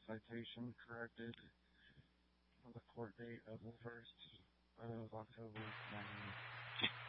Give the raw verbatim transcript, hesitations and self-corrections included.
citation corrected for the court date of the first of October, nineteen